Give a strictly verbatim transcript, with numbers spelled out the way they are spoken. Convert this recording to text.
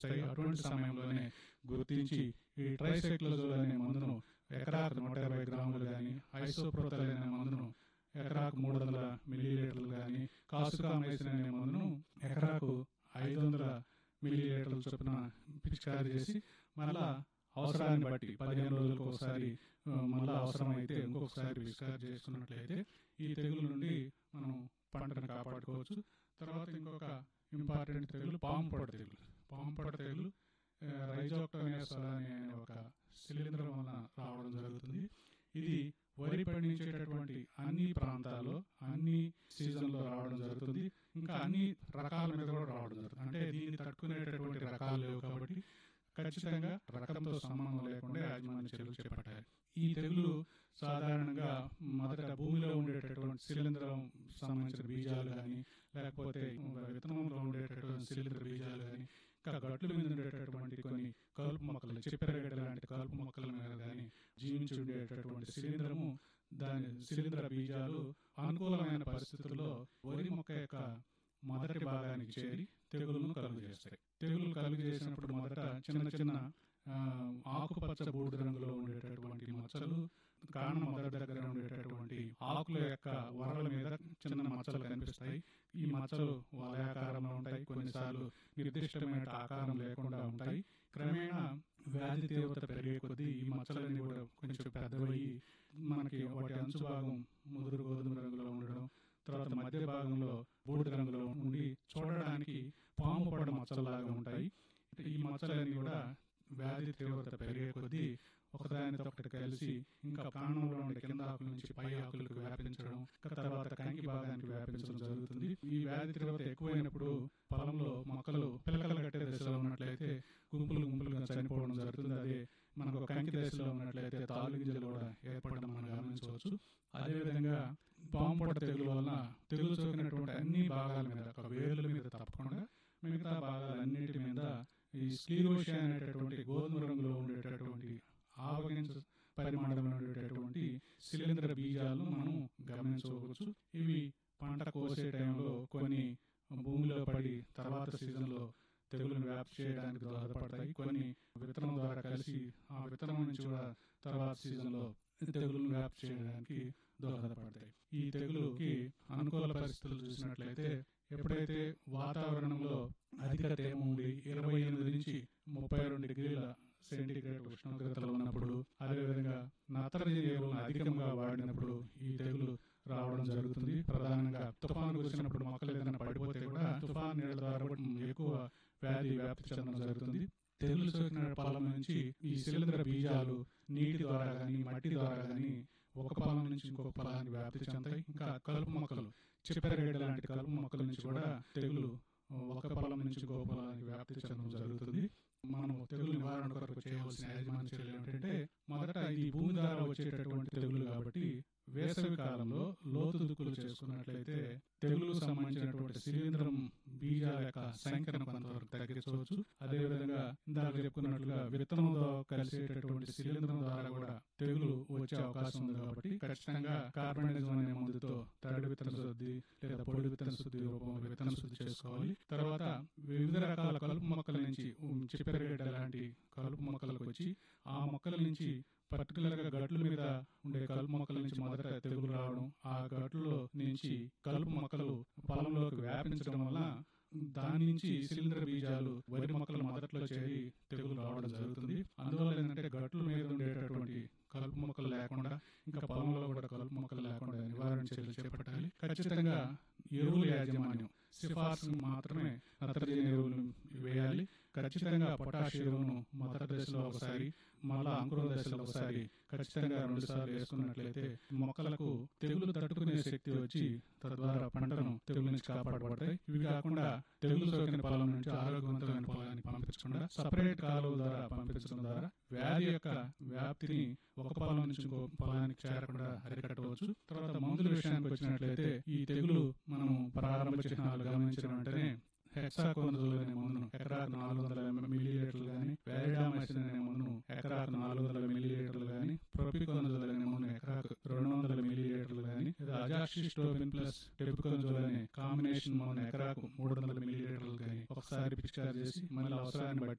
వస్తాయి. అటువంటి సమయంలోనే గుర్తించి ఈ ట్రైసైక్లోజోల్ అనే మందును ఎకరాకు నూట ఇరవై గ్రాములు కానీ, ఐసోప్రోతల్ అనే మందును ఎకరాకు మూడు వందల మిల్లీలీటర్లు కానీ, కాసుకామైసిన్ అనే మందును ఎకరాకు ఐదు వందల మిల్లీలీటర్ల చొప్పున పిచికారీ చేసి మళ్ళా అవసరాన్ని బట్టి పదిహేను రోజులకు ఒకసారి మళ్ళా అవసరమైతే ఇంకొకసారి పిచికారీ చేసుకున్నట్లయితే ఈ తెగులు నుండి మనం పంటను కాపాడుకోవచ్చు. తర్వాత ఇంకొక ఇంపార్టెంట్ తెగులు పాము పొడ తెగులు. పాము పొడ తెగులు రైజోక్టోనియస్ అనే ఒక శిలీంధ్రం వలన రావడం జరుగుతుంది. ఇది వరి పండించేటటువంటి అన్ని ప్రాంతాల్లో అన్ని సీజన్లో రావడం జరుగుతుంది. ఇంకా అన్ని రకాల మీద కూడా రావడం జరుగుతుంది. అంటే దీన్ని తట్టుకునేటటువంటి రకాలు లేవు కాబట్టి ఖచ్చితంగా రకంతో సంబంధం లేకుండా యాజమాన్య చర్యలు చేపట్టాలి. ఈ తెగులు సాధారణంగా మొదట భూమిలో ఉండేటటువంటి శిలీంధ్రం సంబంధించిన బీజాలు కానీ, లేకపోతే విత్తనంలో ఉండేటటువంటి శిలీంధ్ర బీజాలు కానీ, ఇంకా గట్ల మీద ఉండేటటువంటి కొన్ని కలుపు మొక్కలు, చిప్పెరగడ్డ లాంటి కలుపు మొక్కల మీద కానీ జీవించి ఉండేటటువంటి శిలీంధ్రము, దాని శిలీంధ్ర బీజాలు అనుకూలమైన పరిస్థితుల్లో వరి మొక్క యొక్క మొదటి భాగానికి చేరి తెగులను కలుగు చేస్తాయి. తెగులు కలుగు చేసినప్పుడు మొదట చిన్న చిన్న ఆకుపచ్చ బూడిద రంగులో ఉండేటటువంటి మచ్చలు, కాండం మొదటి దగ్గర ఉండేటటువంటి ఆకుల యొక్క వరల మీద చిన్న మచ్చలు కనిపిస్తాయి. ఈ మచ్చలు వలయాకారంలో ఉంటాయి, కొన్నిసార్లు నిర్దిష్టమైన ఆకారం లేకుండా ఉంటాయి. క్రమేణా వ్యాధి తీవ్రత పెరిగే కొద్దీ ఈ మచ్చలన్నీ కూడా కొంచెం పెద్దవయ్యి మనకి వాటి అంచు భాగం ముదురు గోధుమ రంగులో ఉండడం, తర్వాత మధ్య భాగంలో బూడిద రంగులో ఉండి చూడడానికి పాము పడ మచ్చలాగా ఉంటాయి. ఈ మచ్చలన్నీ కూడా వ్యాధి తీవ్రత పెరిగే కొద్దీ ఒకదానితో ఒకటి కలిసి ఇంకా ప్రాణంలో ఉండే కింద ఆకుల నుంచి పై ఆకులకు వ్యాపించడం, తర్వాత కంకి భాగానికి వ్యాపించడం జరుగుతుంది. ఈ వ్యాధి తీవ్రత ఎక్కువైనప్పుడు పొలంలో మొక్కలు పిలకలు కట్టే దశలో ఉన్నట్లయితే గుంపులు గుంపులుగా చనిపోవడం జరుగుతుంది. అదే మనకు కంకి దశలో ఉన్నట్లయితే తాలు గింజలు కూడా ఏర్పడడం మనం గమనించవచ్చు. అదేవిధంగా పాము పొడ తెగులు వలన తెగులు సోకినటువంటి అన్ని భాగాల మీద, ఒక వేర్ల మీద తప్పకుండా మిగతా భాగాలన్నిటి మీద ఈ స్క్లీరోషియా అనేటటువంటి గోధుమ రంగులో ఉండేటటువంటి ఆవగింజ పరిమాణంలో ఉండేటటువంటి శిలీంధ్ర బీజాలను మనం గమనించవచ్చు. ఇవి పంట కోసే టైంలో కొన్ని భూమిలో పడి తర్వాత సీజన్లో తెగులను వ్యాప్తి చేయడానికి దోహదపడతాయి. కొన్ని విత్తనం ద్వారా కలిసి ఆ విత్తనం నుంచి కూడా తర్వాత సీజన్లో తెగులను వ్యాప్తి చేయడానికి దోహదపడతాయి. ఈ తెగులుకి అనుకూల పరిస్థితులు చూసినట్లయితే ఎప్పుడైతే వాతావరణంలో అధిక తేమ ఉండి ఇరవై ఎనిమిది నుంచి ముప్పై రెండు డిగ్రీల సెంటీగ్రేడ్ ఉష్ణోగ్రతలు ఉన్నప్పుడు, అదేవిధంగా నత్రజని ఎరువులను అధికంగా వాడినప్పుడు ఈ తెగులు రావడం జరుగుతుంది. ప్రధానంగా తుఫాను కురిసినప్పుడు మొక్కలు ఏదైనా పడిపోతే కూడా తుఫాను నీళ్ల ద్వారా ఎక్కువ వ్యాధి వ్యాప్తి చెందడం జరుగుతుంది. తెగులు సోకిన పొలం నుంచి ఈ శిలీంధ్ర బీజాలు నీటి ద్వారా గాని, మట్టి ద్వారా గాని ఒక పొలం నుంచి ఇంకొక పొలానికి వ్యాప్తి చెందాయి. ఇంకా కలుపు మొక్కలు, చిప్పెరగడ్డ లాంటి కలుపు మొక్కల నుంచి కూడా తెగులు ఒక పొలం నుంచి ఇంకో పొలానికి వ్యాప్తి చెందడం జరుగుతుంది. మనం తెగులు నివారణ కొరకు చేయవలసిన యాజమాన్య చర్యలు ఏంటంటే, మొదట ఇది భూమి ద్వారా వచ్చేటటువంటి తెగులు కాబట్టి వేసవి కాలంలో లోతు దుక్కులు చేసుకున్నట్లయితే తెగులు సంబంధించినటువంటి శిలీంధ్రం బీజాల యొక్క సంఖ్యను కొంతవరకు తగ్గించవచ్చు. అదేవిధంగా ఇందాక చెప్పుకున్నట్లుగా విత్తనంతో కలిసేటటువంటి శిలీంధ్రం ద్వారా కూడా తెగులు వచ్చే అవకాశం ఉంది కాబట్టి ఖచ్చితంగా కార్బనిజం అనే మందుతో తడి విత్తన శుద్ధి లేదా పొడి విత్తన శుద్ధి రూపంలో విత్తన శుద్ధి చేసుకోవాలి. తర్వాత వివిధ రకాల కలుపు మొక్కల నుంచి, చిప్పెరగడ్డ లాంటి కలుపు మొక్కలకు వచ్చి ఆ మొక్కల నుంచి పర్టికులర్ గా గట్ల మీద ఉండే కలుపు మొక్కల నుంచి మొదట తెగులు రావడం, ఆ గట్లలో నుంచి కలుపు మొక్కలు పొలంలోకి వ్యాపించడం వల్ల దాని నుంచి శిలీంధ్ర బీజాలు వరి మొక్కలు మొదట్లో చేరి తెగులు రావడం జరుగుతుంది. అందువల్ల ఏంటంటే గట్ల మీద ఉండేటటువంటి కలుపు మొక్కలు లేకుండా, ఇంకా పొలంలో కూడా కలుపు మొక్కలు లేకుండా నివారణ చర్యలు చేపట్టాలి. ఖచ్చితంగా ఎరువుల యాజమాన్యం సిఫార్సు మాత్రమే నత్రజని ఎరువులు వేయాలి. ఖచ్చితంగా పొటాష్ ఎరువును మొదటి దశలో ఒకసారి, మళ్ళా అంకుర దశలో ఒకసారి ఖచ్చితంగా రెండు సార్లు వేసుకున్నట్లయితే మొక్కలకు తెగులు తట్టుకునే శక్తి వచ్చి తద్వారా పంటను తెగులు నుంచి కాపాడబడతాయి. ఇవి కాకుండా తెగులు సోకిన పొలం నుంచి ఆరోగ్యవంతమైన పొలాన్ని పంపించకుండా సపరేట్ కాలువల ద్వారా పంపించడం ద్వారా వ్యాధి యొక్క వ్యాప్తిని ఒక పొలం నుంచి ఇంకో పొలానికి చేరకుండా అరికట్టవచ్చు. తర్వాత మందుల విషయానికి వచ్చినట్లయితే ఈ తెగులు మనం ప్రారంభ చిహ్నాలు గమనించిన వెంటనే హెక్సాకోనజోల్ అనే మందును ఎకరాకు నాలుగు వందల మిల్లీలీటర్లు గానీ, వ్యారిడామైసిన్ అనే మందును ఎకరాకు నాలుగు వందల మిల్లీలీటర్లు గానీ, ప్రొపికోనజోల్ అనే మందును ఎకరాకు రెండు వందల మిల్లీలీటర్లు గానీ, అజాక్సిస్ట్రోబిన్ ప్లస్ టెబుకోనజోల్ అనే కాంబినేషన్ మందును ఎకరాకు మూడు వందల మిల్లీలీటర్లు గానీ ఒకసారి పిచికారి చేసి మళ్ళీ అవసరాన్ని బట్టి